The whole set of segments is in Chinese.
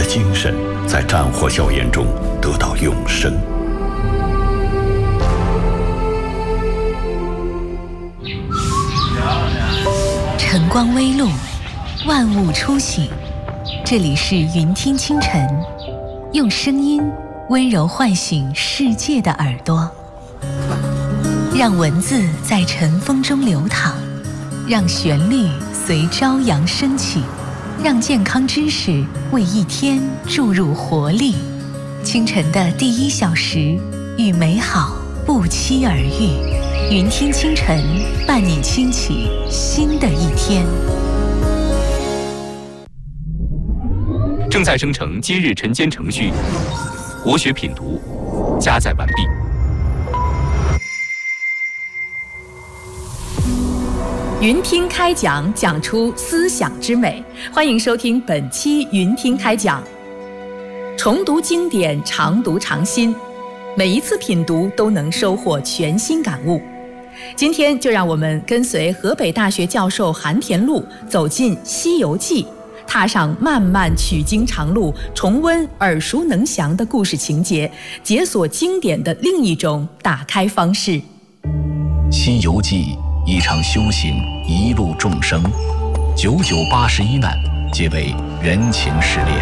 精神在战火硝烟中得到永生。 晨光微露，万物初醒。这里是云听清晨，用声音温柔唤醒世界的耳朵，让文字在晨风中流淌，让旋律随朝阳升起，让健康知识为一天注入活力。清晨的第1小时，与美好不期而遇。云听清晨，伴你轻启新的一天。 正在生成今日晨间程序，国学品读，加载完毕。 云听开讲，讲出思想之美。欢迎收听本期云听开讲。重读经典，常读常新，每一次品读都能收获全新感悟。今天就让我们跟随河北大学教授韩田禄走进《西游记》，踏上漫漫取经长路，重温耳熟能详的故事情节，解锁经典的另一种打开方式。 《西游记》一场修行，一路众生，9981难，皆为人情失恋。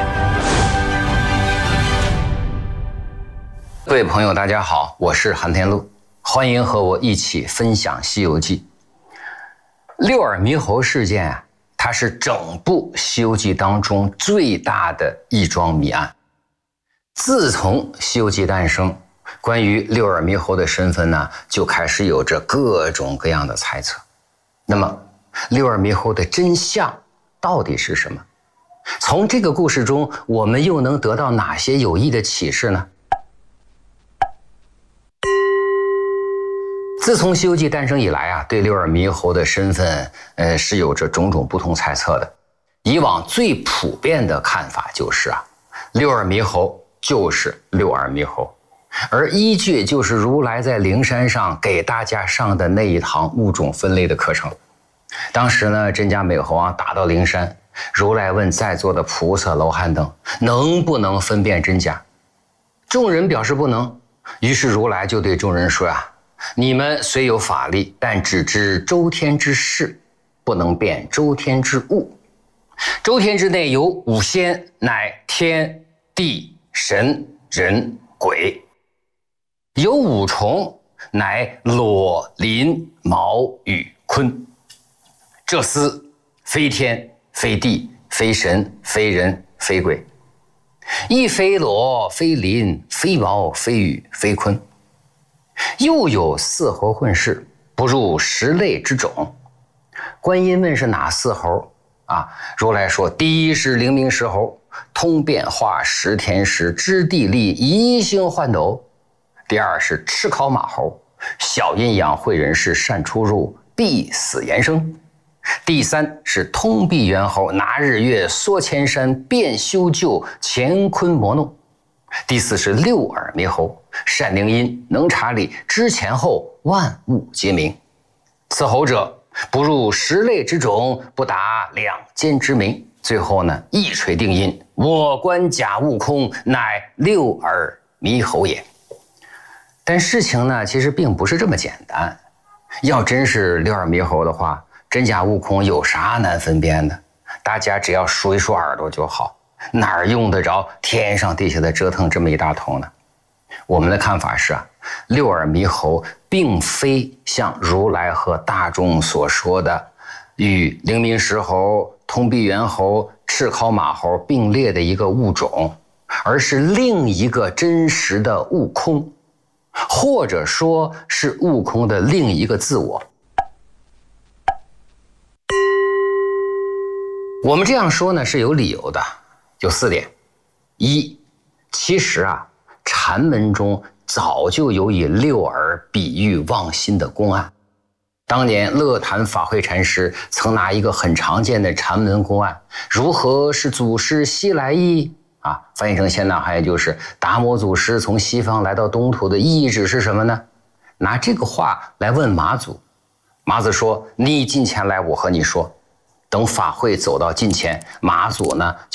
各位朋友，大家好，我是韩田禄，欢迎和我一起分享《西游记》。六耳猕猴事件啊，它是整部《西游记》当中最大的一桩谜案。自从《西游记》诞生，关于六耳猕猴的身份呢，就开始有着各种各样的猜测。那么，六耳猕猴的真相到底是什么？从这个故事中，我们又能得到哪些有益的启示呢？自从《西游记》诞生以来啊，对六耳猕猴的身份，是有着种种不同猜测的。以往最普遍的看法就是啊，六耳猕猴就是六耳猕猴，而依据就是如来在灵山上给大家上的那一堂物种分类的课程。当时呢，真假美猴啊打到灵山，如来问在座的菩萨、罗汉等能不能分辨真假，众人表示不能，于是如来就对众人说啊，你们虽有法力，但只知周天之事，不能辨周天之物。周天之内有五仙，乃天地神人鬼；有五虫，乃裸鳞毛羽鲲。这厮非天非地非神非人非鬼，亦非裸非鳞非毛非羽非鲲。又有4猴混世，不入10类之种。观音问是哪4猴啊？如来说，第一是灵明石猴，通变化，识天时，知地利，移星换斗；第二是赤尻马猴，小阴阳，会人事，善出入，必死延生；第三是通臂猿猴，拿日月，缩千山，变修旧，乾坤魔弄；第四是六耳猕猴，善灵音，能察理，知前后，万物皆明。此猴者，不入10类之种，不达2间之名。最后呢，一锤定音，我观假悟空，乃六耳猕猴也。但事情呢，其实并不是这么简单。要真是六耳猕猴的话，真假悟空有啥难分辨的？大家只要数一数耳朵就好，哪儿用得着天上地下的折腾这么一大通呢？我们的看法是啊，六耳猕猴并非像如来和大众所说的与灵明石猴、通臂猿猴、赤尻马猴并列的一个物种，而是另一个真实的悟空，或者说是悟空的另一个自我。我们这样说呢是有理由的，有4点。一，其实啊，禅门中早就有以六耳比喻望心的公案。当年乐坛法会禅师曾拿一个很常见的禅门公案，如何是祖师西来意啊，翻译成现代汉语就是达摩祖师从西方来到东土的意旨是什么呢？拿这个话来问马祖，马子说，你近前来，我和你说。等法会走到近前，马祖呢